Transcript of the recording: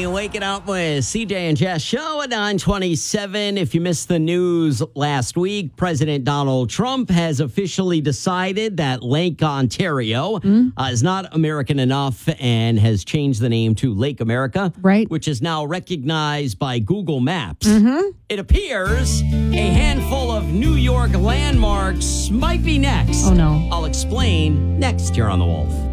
waking up with CJ and Jess show at 9:27. If you missed the news last week, President Donald Trump has officially decided that Lake Ontario is not American enough and has changed the name to Lake America, Right. which is now recognized by Google Maps. It appears a handful of New York landmarks might be next. Oh, no. I'll explain next here on The Wolf.